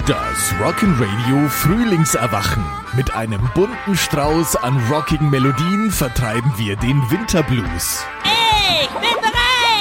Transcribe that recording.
Das Rock'n'Radio Frühlingserwachen. Mit einem bunten Strauß an rockigen Melodien vertreiben wir den Winterblues.